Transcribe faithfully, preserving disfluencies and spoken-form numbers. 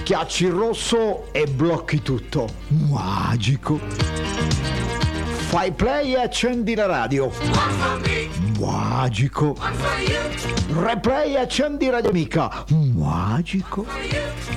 Schiacci il rosso e blocchi tutto. Magico. Fai play e accendi la radio. Magico. Replay e accendi Radio Amica. Magico.